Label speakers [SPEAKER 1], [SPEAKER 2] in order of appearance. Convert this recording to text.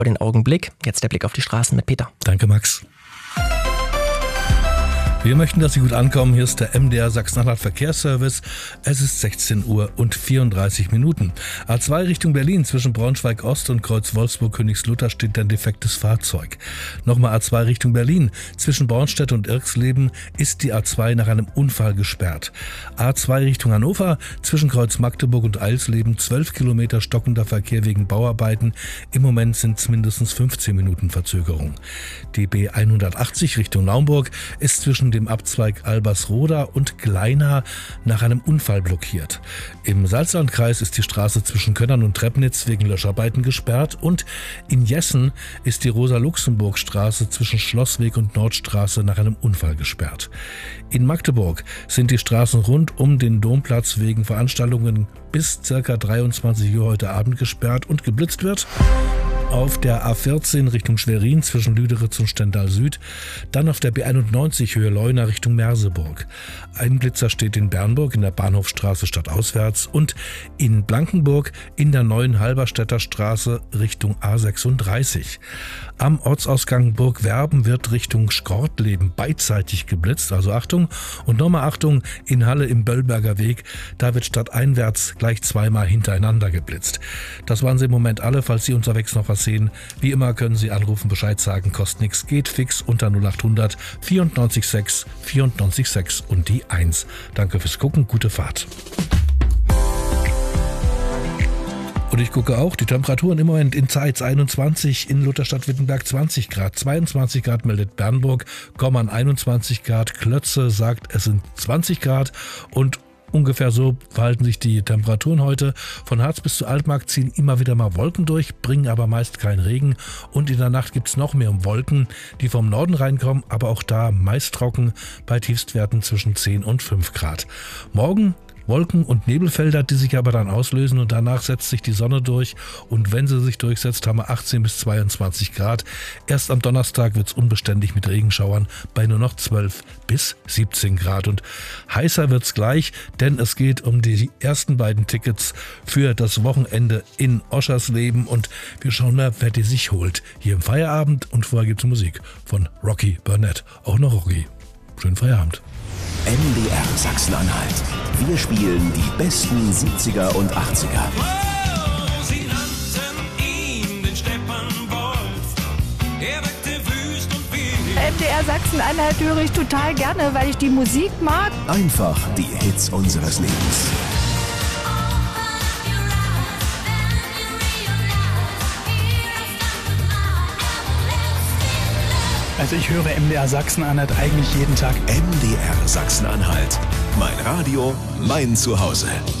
[SPEAKER 1] den Augenblick. Jetzt der Blick auf die Straßen mit Peter.
[SPEAKER 2] Danke, Max. Wir möchten, dass Sie gut ankommen. Hier ist der MDR Sachsen-Anhalt Verkehrsservice. Es ist 16 Uhr und 34 Minuten. A2 Richtung Berlin zwischen Braunschweig-Ost und Kreuz Wolfsburg-Königslutter steht ein defektes Fahrzeug. Nochmal A2 Richtung Berlin. Zwischen Bornstedt und Irxleben ist die A2 nach einem Unfall gesperrt. A2 Richtung Hannover zwischen Kreuz Magdeburg und Eilsleben 12 Kilometer stockender Verkehr wegen Bauarbeiten. Im Moment sind es mindestens 15 Minuten Verzögerung. Die B180 Richtung Naumburg ist zwischen dem Abzweig Albersroda und Gleina nach einem Unfall blockiert. Im Salzlandkreis ist die Straße zwischen Könnern und Treppnitz wegen Löscharbeiten gesperrt und in Jessen ist die Rosa-Luxemburg-Straße zwischen Schlossweg und Nordstraße nach einem Unfall gesperrt. In Magdeburg sind die Straßen rund um den Domplatz wegen Veranstaltungen bis ca. 23 Uhr heute Abend gesperrt und geblitzt wird. Auf der A14 Richtung Schwerin zwischen Lüderitz und Stendal Süd, dann auf der B91 Höhe Leuna Richtung Merseburg. Ein Blitzer steht in Bernburg in der Bahnhofstraße stadtauswärts und in Blankenburg in der neuen Halberstädter Straße Richtung A36. Am Ortsausgang Burgwerben wird Richtung Schkortleben beidseitig geblitzt, also Achtung. Und nochmal Achtung, in Halle im Böllberger Weg, da wird stadteinwärts gleich zweimal hintereinander geblitzt. Das waren sie im Moment alle, falls Sie unterwegs noch was sehen. Wie immer können Sie anrufen, Bescheid sagen, kostet nichts, geht fix unter 0800 94 6 94 6 und die 1. Danke fürs Gucken, gute Fahrt. Und ich gucke auch, die Temperaturen im Moment in Zeitz 21, in Lutherstadt-Wittenberg 20 Grad, 22 Grad meldet Bernburg, Gommern 21 Grad, Klötze sagt, es sind 20 Grad und ungefähr so verhalten sich die Temperaturen heute. Von Harz bis zu Altmark ziehen immer wieder mal Wolken durch, bringen aber meist keinen Regen. Und in der Nacht gibt es noch mehr Wolken, die vom Norden reinkommen, aber auch da meist trocken bei Tiefstwerten zwischen 10 und 5 Grad. Morgen Wolken- und Nebelfelder, die sich aber dann auslösen und danach setzt sich die Sonne durch und wenn sie sich durchsetzt, haben wir 18 bis 22 Grad. Erst am Donnerstag wird es unbeständig mit Regenschauern bei nur noch 12 bis 17 Grad und heißer wird es gleich, denn es geht um die ersten beiden Tickets für das Wochenende in Oschersleben und wir schauen mal, wer die sich holt. Hier im Feierabend und vorher gibt es Musik von Rocky Burnett. Auch noch Rocky. Schönen Feierabend.
[SPEAKER 3] MDR Sachsen-Anhalt. Wir spielen die besten 70er und 80er.
[SPEAKER 4] Sie nannten ihn den Steppenwolf. Er wirkte wüst und wild.
[SPEAKER 5] MDR Sachsen-Anhalt höre ich total gerne, weil ich die Musik mag.
[SPEAKER 3] Einfach die Hits unseres Lebens.
[SPEAKER 6] Also ich höre MDR Sachsen-Anhalt eigentlich jeden Tag.
[SPEAKER 3] MDR Sachsen-Anhalt. Mein Radio, mein Zuhause.